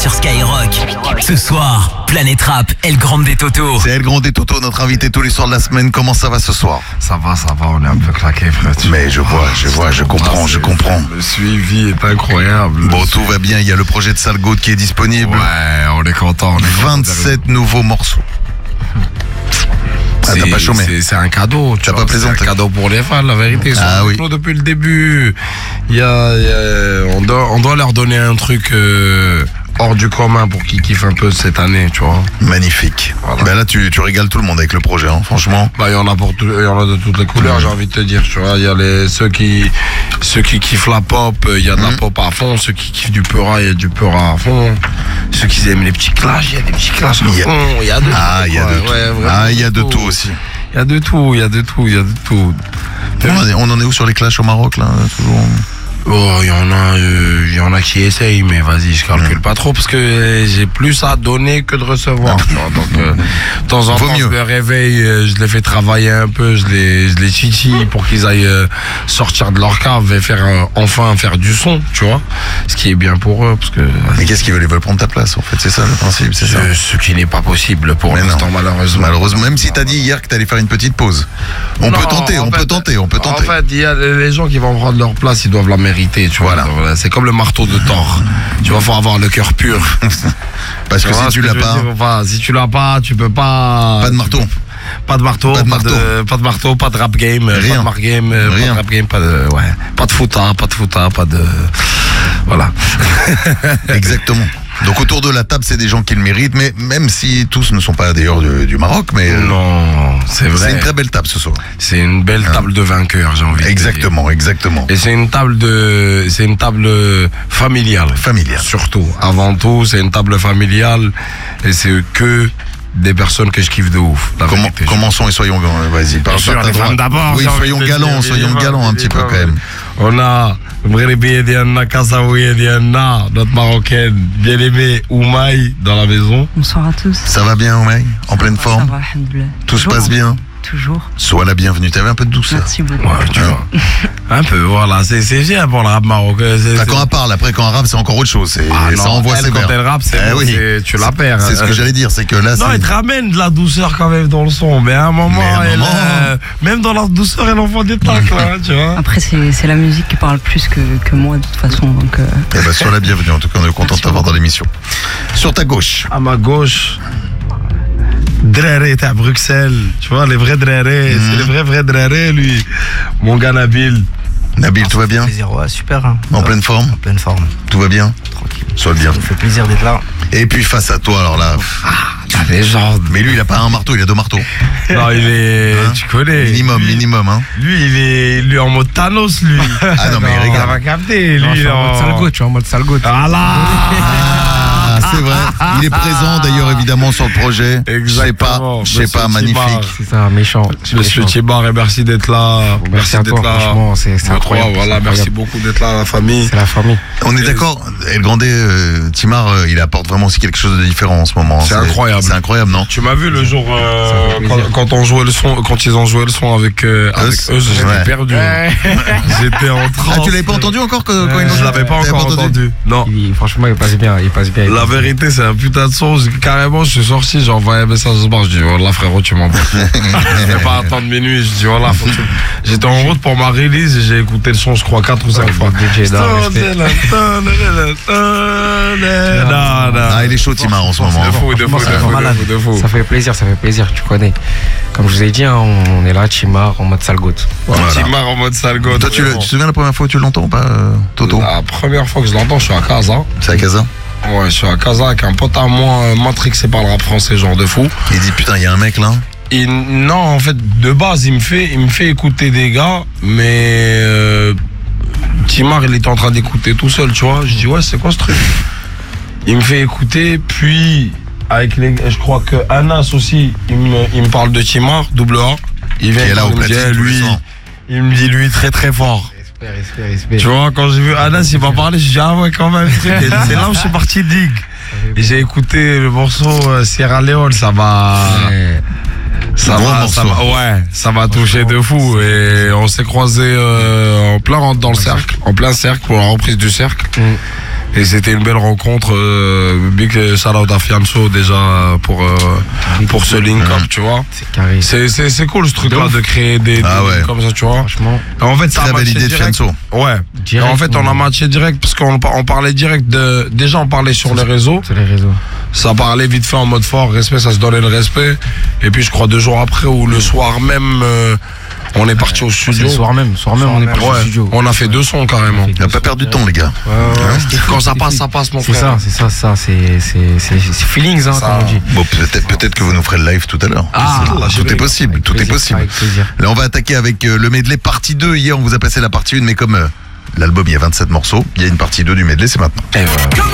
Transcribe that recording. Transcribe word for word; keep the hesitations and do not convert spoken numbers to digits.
sur Skyrock. Ce soir, Planète Rap, El Grande Toto. C'est El Grande Toto, notre invité tous les soirs de la semaine. Comment ça va ce soir? Ça va, ça va, on est un peu claqué, frère. Mais je vois, je vois, je comprends, je comprends. Le suivi est incroyable. Bon, tout va bien, il y a le projet de Salgood qui est disponible. Ouais, on est content. On est vingt-sept content nouveaux morceaux. Ah, t'as pas chômé. C'est, c'est un cadeau. T'as pas plaisanté. C'est un cadeau pour les fans, la vérité. Ah oui. Depuis le début, il y a, il y a, on, doit, on doit leur donner un truc euh, hors du commun pour qu'ils kiffent un peu cette année, tu vois. Magnifique. Voilà. Ben là, tu, tu régales tout le monde avec le projet, hein, franchement. Bah, il y en a pour tout, il y en a de toutes les couleurs, mmh. j'ai envie de te dire, tu vois. Il y a les, ceux qui, ceux qui kiffent la pop, il y a de mmh. la pop à fond. Ceux qui kiffent du Peura, il y a du Peura à fond. Ceux qui aiment les petits clashs, il y a des petits clashs à fond. Il y a de ah, tout. Il y a de tout. Ouais, ah, il y a de tout aussi. Il y a de tout, il y a de tout, il y a de tout. On en est où sur les clashs au Maroc, là, toujours? Oh, il y en a, il euh, y en a qui essayent, mais vas-y, je calcule mmh. pas trop parce que j'ai plus à donner que de recevoir. Ah. Donc, euh, de temps en temps, je les réveille, euh, je les fais travailler un peu, je les, je les chichis pour qu'ils aillent euh, sortir de leur cave et faire euh, enfin faire du son, tu vois. Ce qui est bien pour eux, parce que. Mais qu'est-ce qu'ils veulent? Ils veulent prendre ta place, en fait, c'est ça le principe, c'est ça. Ce qui n'est pas possible pour l'instant, malheureusement. Malheureusement, même si t'as dit hier que t'allais faire une petite pause. On non, peut tenter, on fait, peut tenter, on peut tenter. En fait, il y a les gens qui vont prendre leur place, ils doivent la mériter. Tu vois, voilà. Voilà, c'est comme le marteau de Thor. Tu vas faut avoir le cœur pur. Parce que si tu l'as pas, enfin, si tu l'as pas, tu peux pas. Pas de marteau. Pas de marteau, pas de, pas, marteau. De, pas de marteau, pas de rap game, rien. Pas de mar game, rien. Pas de rap game, pas de, ouais, pas de fouta, pas de fouta, pas de, voilà. Exactement. Donc autour de la table, c'est des gens qui le méritent, mais même si tous ne sont pas d'ailleurs du, du Maroc, mais non, c'est vrai. C'est une très belle table ce soir. C'est une belle table hein? de vainqueurs, j'ai envie. Exactement, de dire. Exactement. Et c'est une table de, c'est une table familiale. Familiale. Surtout, avant tout, c'est une table familiale, et c'est que des personnes que je kiffe de ouf. Comment, commençons et soyons, vas-y, par sûr, les femmes d'abord. Oui, soyons galants, soyons galants un petit peu quand même. On a notre marocaine bien aimée Oumaï dans la maison. Bonsoir à tous. Ça va bien Oumaï? En pleine forme? Ça va, alhamdoulilah. Tout se passe bien? Toujours. Sois la bienvenue. T'avais un peu de douceur. Merci beaucoup. Ouais, tu vois. Un peu, voilà. C'est, c'est bien pour le rap marocain. C'est, quand elle parle, après, quand elle rappe, c'est encore autre chose. C'est, ah, ça non, envoie elle, sévère. Quand elle rappe, c'est, eh bon, oui. c'est tu la perds. C'est, c'est ce que j'allais dire, c'est que là, non, c'est... elle te ramène de la douceur quand même dans le son. Mais à un moment, à un elle, moment... Euh, même dans la douceur, elle envoie des tacles, hein, tu vois. Après, c'est, c'est la musique qui parle plus que, que moi, de toute façon. Donc, euh... eh ben, sois la bienvenue. En tout cas, on est content de t'avoir dans l'émission. Sur ta gauche. À ma gauche. Dréré, t'es à Bruxelles, tu vois, les vrais Dréré, mmh. c'est les vrais vrais Dréré, lui. Mon gars Nabil. Nabil, ah, tout va bien? Plaisir, ouais, super. Hein. En ouais. pleine forme? En pleine forme. Tout va bien? Tranquille. Sois bien. Ça me fait plaisir d'être là. Et puis face à toi, alors là. Ah, la légende. Mais lui, il a pas un marteau, il a deux marteaux. Non, il est. Hein? Tu connais. Minimum, lui, minimum, hein. Lui, il est, lui en mode Thanos, lui. Ah non, mais il regarde. On va capter, lui. Non, je suis en mode Salgood, je suis en mode Salgood. Ah là. C'est vrai, il est présent d'ailleurs évidemment sur le projet. Exactement. Je sais pas, je sais pas, magnifique. C'est ça, méchant. Monsieur Thibar, et merci d'être là. Bon, merci, merci d'être toi, là. Franchement, c'est, c'est incroyable. Voilà, c'est merci beaucoup d'être là, la famille. C'est la famille. On est d'accord, El Grande, euh, Timar, euh, il apporte vraiment aussi quelque chose de différent en ce moment. C'est, c'est incroyable. C'est incroyable, non? Tu m'as vu le jour euh, quand, quand on jouait le son, quand ils ont joué le son avec euh, avec eux, j'étais ouais. perdu. Ouais. J'étais en transe. Ah, tu l'avais pas entendu encore quand, euh, quand ils Je l'avais pas encore entendu. entendu. Non. Il, franchement, il passe bien, il passe bien. Il la passe vérité, bien. c'est un putain de son. Carrément, je suis sorti, j'ai envoyé un message de bar, je dis voilà frérot, tu m'en bats. Je vais pas attendre minuit, je dis voilà. Faut tu... J'étais en route pour ma release et j'ai écouté le son, je crois quatre ou cinq fois. Ah, il est chaud, Timar, en ce moment. De fou, de fou, de fou. Ça fait plaisir, ça fait plaisir, tu connais. Comme je vous ai dit, hein, on est là, Timar, en mode Salgood. Voilà. Timar en mode Salgood. Toi, tu, le, tu te souviens la première fois que tu l'entends ou pas, euh, Toto? La première fois que je l'entends, je suis à Casa. C'est à Casa? Ouais, je suis à Casa avec un pote à moi, euh, matrixé par le rap français, genre de fou. Il dit putain, il y a un mec là. Et non, en fait, de base, il me fait, il me fait écouter des gars, mais euh, Timar, il était en train d'écouter tout seul, tu vois. Je dis ouais, c'est quoi ce truc? Il me fait écouter, puis avec les, je crois que Anas aussi, il me, il me parle de Timar, double A. Il vient, là, il me dit lui, il me dit lui très très fort. Respect, respect, respect. Tu vois, quand j'ai vu Anas, il m'a parlé, j'ai dit ah ouais quand même. C'est là où je suis parti dig. Et j'ai écouté le morceau euh, Sierra Leone, ça m'a, ouais. ça m'a, ça m'a, ouais, ça m'a touché de fou. Et on s'est croisés euh, en plein rentre dans le cercle, en plein cercle pour la reprise du cercle. Mm. Et c'était une belle rencontre. Euh, big shout out à Fianso déjà pour, euh, pour ce link-up, tu vois. C'est carré. C'est, c'est, c'est cool ce truc-là de créer des, ah des ouais. comme ça, tu vois. Franchement. Et en fait, ça très a belle matché idée de direct. Fianso. Ouais. Direct, Et en fait, on a matché direct parce qu'on on parlait direct de. Déjà, on parlait sur les réseaux. Sur les réseaux. Ça parlait vite fait en mode fort, respect, ça se donnait le respect. Et puis, je crois deux jours après ou le soir même. Euh, On est parti au studio. Le soir même, soir même, on est parti ouais, au studio. On a fait deux sons carrément. Il n'a pas perdu de temps, les gars. Ouais, ouais. Quand ça passe, ça passe, mon C'est frère. ça, c'est ça, ça, c'est, c'est, c'est, c'est feelings, hein, Ça- comme on dit. Bon, peut-être, peut-être que vous nous ferez le live tout à l'heure. Ah, C'est- tout est possible, tout est Plaisir, possible. avec plaisir. Là, on va attaquer avec euh, le medley partie deux. Hier, on vous a passé la partie un, mais comme euh, l'album, il y a vingt-sept morceaux, il y a une partie deux du medley, c'est maintenant. Et voilà.